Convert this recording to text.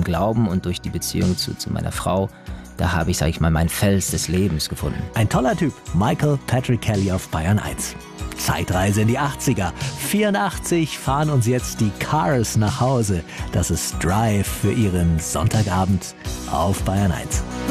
Glauben und durch die Beziehung zu meiner Frau, da habe ich, sage ich mal, meinen Fels des Lebens gefunden. Ein toller Typ, Michael Patrick Kelly auf Bayern 1. Zeitreise in die 80er. 84 fahren uns jetzt die Cars nach Hause. Das ist Drive für Ihren Sonntagabend auf Bayern 1.